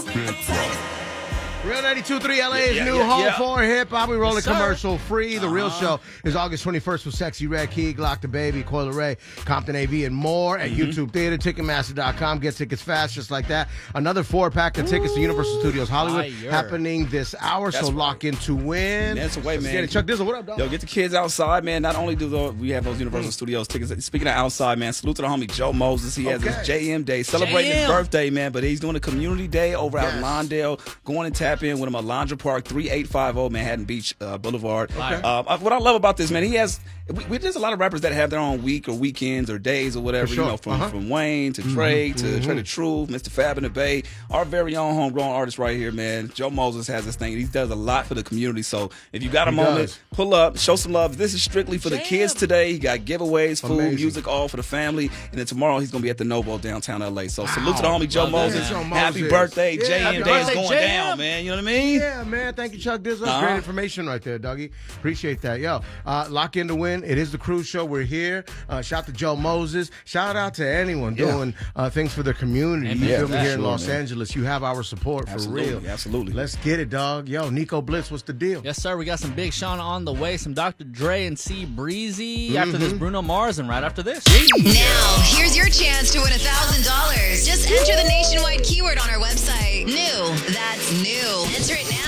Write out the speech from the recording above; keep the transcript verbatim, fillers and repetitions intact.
Real ninety-two point three L A's Yeah, yeah, new yeah, home yeah. for hip hop. We rolling Yes, sir. commercial free. The Real Uh-huh. Show is August twenty-first with Sexy Red Key, Glock the Baby, Coil Ray, Compton A V, and more at Mm-hmm. YouTube Theater, Ticketmaster dot com. Get tickets fast, just like that. Another four pack of tickets to Universal Studios Hollywood Fire. happening this hour. That's so right. lock in to win. That's the way, Let's man. get it. Chuck Dizzle, what up, dog? Yo, get the kids outside, man. Not only do the, we have those Universal Studios tickets. Speaking of outside, man, salute to the homie Joe Moses. He has Okay. his J M Day, celebrating J M. his birthday, man. But he's doing a community day over out in Yes. Lawndale. Go on and tap in with him at Alondra Park, thirty-eight fifty Manhattan Beach uh, Boulevard. Okay. Um, what I love about this, man, he has. We, we, there's a lot of rappers that have their own week or weekends or days or whatever. For sure. You know, from Uh-huh. from Wayne to Trey to Trey the Truth, Mister Fab in the Bay, our very own homegrown artist right here, man. Joe Moses has this thing. He does a lot for the community. So if you got a He moment, does. pull up, show some love. This is strictly for the Jam. kids today. He got giveaways, food, Amazing. music, all for the family. And then tomorrow he's gonna be at the Novo downtown L A. So salute to the homie Joe Love that, Moses. Joe Happy Moses. birthday, Yeah, J M happy Day is birthday, going J M. down, man. You know what I mean? Yeah, man. Thank you, Chuck Dizzle. That's Uh-huh. great information right there, Dougie. Appreciate that. Yo, uh, lock in to win. It is the Cruise Show. We're here. Uh, shout out to Joe Moses. Shout out to anyone Yeah. doing uh, things for their community. Amen. You Yeah, feel me? for Here in sure, Los man. Angeles, you have our support for Absolutely, real. absolutely. Let's get it, dog. Yo, Nico Blitz, what's the deal? Yes, sir. We got some Big Sean on the way, some Doctor Dre and C Breezy. After this, Bruno Mars, and right after this. Now, here's your chance to win one thousand dollars. Just enter the nationwide keyword on our website. New. That's new. Enter it now.